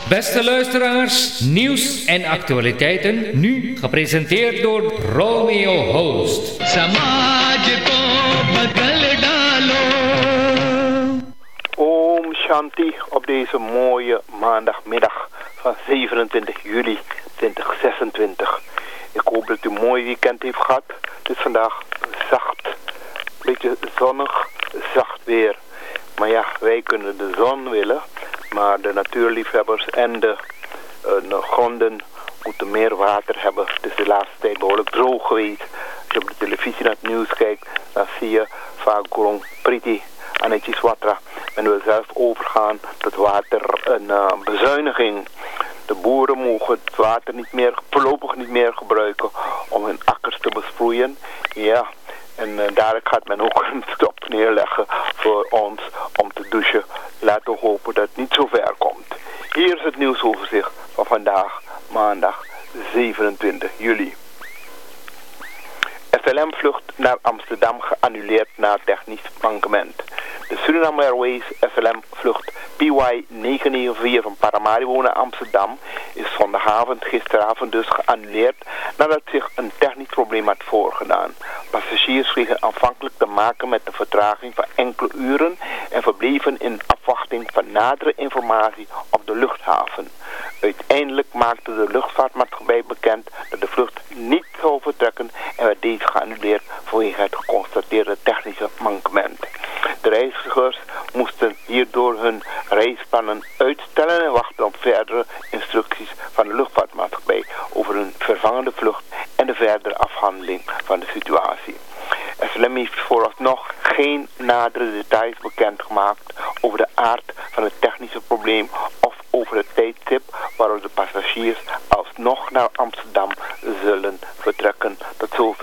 Beste luisteraars, nieuws en actualiteiten, nu gepresenteerd door Romeo Host. Om Shanti op deze mooie maandagmiddag van 27 juli 2026. Ik hoop dat u een mooi weekend heeft gehad. Het is vandaag zacht, een beetje zonnig, zacht weer. Maar ja, wij kunnen de zon willen, maar de natuurliefhebbers en de gronden moeten meer water hebben. Het is de laatste tijd behoorlijk droog geweest. Als je op de televisie naar het nieuws kijkt, dan zie je vaak Gorong Priti, Anetjes Watra. Men wil zelf overgaan tot water een bezuiniging. De boeren mogen het water voorlopig niet meer gebruiken om hun akkers te besproeien. Ja, en dadelijk gaat men ook een stop neerleggen voor ons om te douchen. Laten we hopen dat het niet zo ver komt. Hier is het nieuwsoverzicht van vandaag, maandag 27 juli. SLM-vlucht naar Amsterdam geannuleerd na technisch mankement. De Suriname Airways SLM-vlucht PY994 van Paramaribo naar Amsterdam is gisteravond dus geannuleerd nadat zich een technisch probleem had voorgedaan. Passagiers kregen aanvankelijk te maken met een vertraging van enkele uren en verbleven in afwachting van nadere informatie op de luchthaven. Uiteindelijk maakte de luchtvaartmaatschappij bekend dat de vlucht niet zou vertrekken en werd deze geannuleerd vanwege het geconstateerde technische mankement. De reizigers moesten hierdoor hun reisplannen uitstellen en wachten op verdere instructies van de luchtvaartmaatschappij over een vervangende vlucht en de verdere afhandeling van de situatie. SLM heeft vooralsnog geen nadere details bekendgemaakt over de aard van het technische probleem of over het tijdstip waarop de passagiers alsnog naar Amsterdam zullen vertrekken. Tot zover